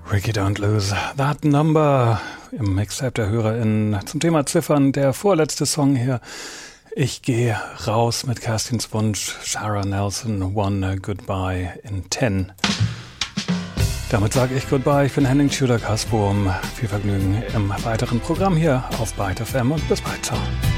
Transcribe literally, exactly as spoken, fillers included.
Ricky Don't Lose That Number im Mixtape der HörerInnen zum Thema Ziffern, der vorletzte Song hier. Ich gehe raus mit Kerstins Wunsch, Shara Nelson, One Goodbye in Ten. Damit sage ich Goodbye, ich bin Henning Tudor-Kasbohm. Viel Vergnügen im weiteren Programm hier auf Byte F M und bis bald, ciao.